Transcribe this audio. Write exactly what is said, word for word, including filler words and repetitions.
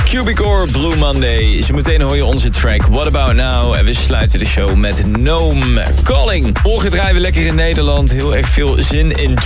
Cubicore, Blue Monday. Zometeen hoor je onze track What About Now. En we sluiten de show met Gnome Calling. Morgen draaien we lekker in Nederland. Heel erg veel zin in